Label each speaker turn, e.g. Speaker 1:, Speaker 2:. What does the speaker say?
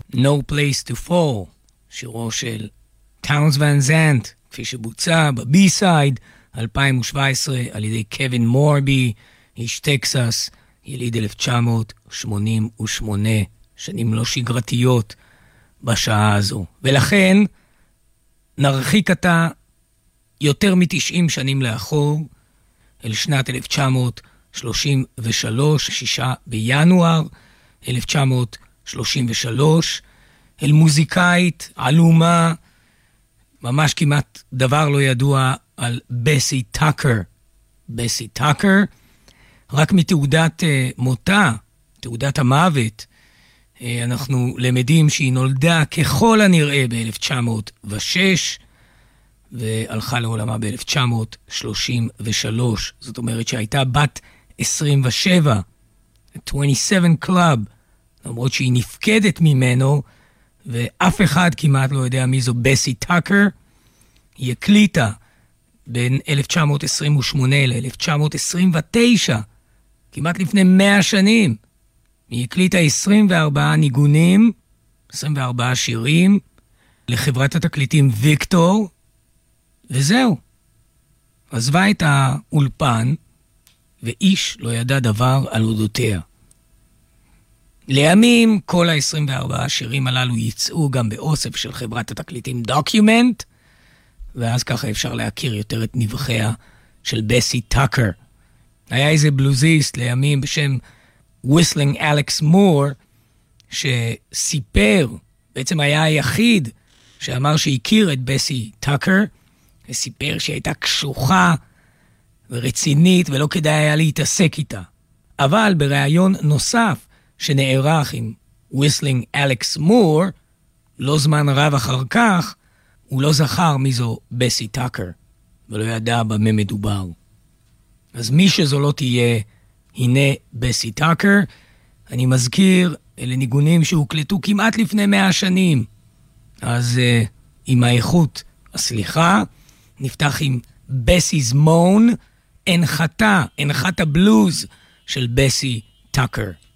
Speaker 1: No Place to Fall, שירו של טאונס ון זנט, כפי שבוצע בבי-סייד 2017 על ידי קווין מורבי, איש טקסס, יליד 1988, שנים לא שגרתיות בשעה הזו. ולכן נרחיק עתה יותר מ-90 שנים לאחור, אל שנת 1933, 6 בינואר 1933, אל מוזיקאית עלומה, ממש כמעט דבר לא ידוע על בסי טאקר. בסי טאקר, רק מתעודת מותה, תעודת המוות, אנחנו למדים שהיא נולדה ככל הנראה ב-1906, והלכה לעולמה ב-1933. זאת אומרת שהייתה בת 27, 27 Club, למרות שהיא נפקדת ממנו, ואף אחד כמעט לא יודע מי זו בסי טאקר. היא הקליטה בין 1928 ל-1929, כמעט לפני 100 שנים. היא הקליטה 24 ניגונים, 24 שירים, לחברת התקליטים ויקטור, וזהו. עזבה את האולפן, ואיש לא ידע דבר על אודותיה. לימים כל ה-24 השירים הללו יצאו גם באוסף של חברת התקליטים דוקיומנט, ואז ככה אפשר להכיר יותר את נבחיה של בסי טאקר. היה איזה בלוזיסט לימים בשם Whistling Alex Moore, שסיפר, בעצם היה היחיד שאמר שהכיר את בסי טאקר, וסיפר שהיא הייתה קשוחה ורצינית ולא כדאי היה להתעסק איתה. אבל בראיון נוסף שנערך עם Whistling Alex Moore, לא זמן רב אחר כך, הוא לא זכר מי זו בסי טאקר, ולא ידע במה מדובר. אז מי שזו לא תהיה, הנה בסי טאקר. אני מזכיר, אלה ניגונים שהוקלטו כמעט לפני 100 שנים. אז עם האיכות הסליחה, נפתח עם בסי's Moan, הנחת הבלוז של בסי טאקר.